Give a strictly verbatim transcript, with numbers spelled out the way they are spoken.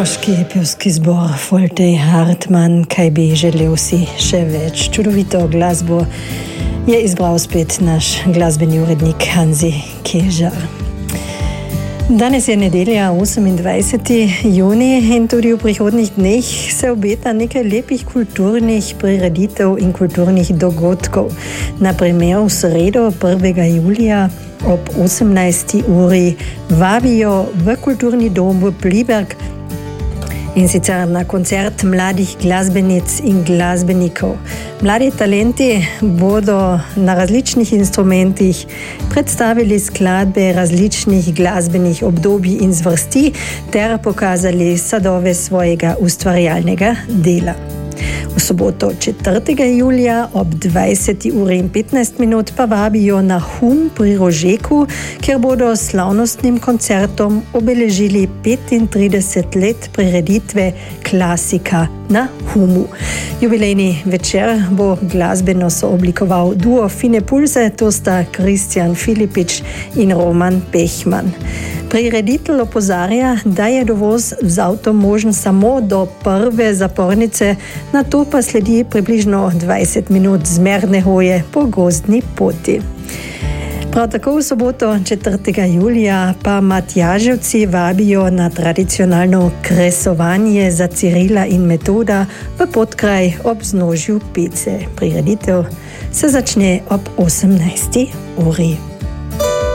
Moški pevski zbor Foltej Hartmann, kaj bi želel si še več. Čudovito glasbo je izbral spet naš glasbeni urednik Hanzi Kežar. Danes je nedelja, osemindvajseti junij, in tudi v prihodnjih dneh se obeta nekaj lepih kulturnih prireditev in kulturnih dogodkov. Na primer v sredo prvega julija ob osemnajsti uri vabijo v kulturni dom v Pliberk, in sicer na koncert mladih glasbenic in glasbenikov. Mladi talenti bodo na različnih instrumentih predstavili skladbe različnih glasbenih obdobij in zvrsti ter pokazali sadove svojega ustvarjalnega dela. V soboto četrtega julija ob dvajseti uri in petnajst minut pa vabijo na Hum pri Rožeku, kjer bodo s slavnostnim koncertom obeležili petintrideset let prireditve Klasika na Humu. Jubilejni večer bo glasbeno sooblikoval duo Fine Pulse, to sta Kristjan Filipič in Roman Pehman. Prireditelj opozarja, da je dovoz z avtom možen samo do prve zapornice, nato pa sledi približno dvajset minut zmerne hoje po gozdni poti. Prav tako v soboto četrtega julija pa Matjaževci vabijo na tradicionalno kresovanje za Cirila in Metoda v Podkraj ob vznožju Pece. Prireditev se začne ob osemnajsti uri.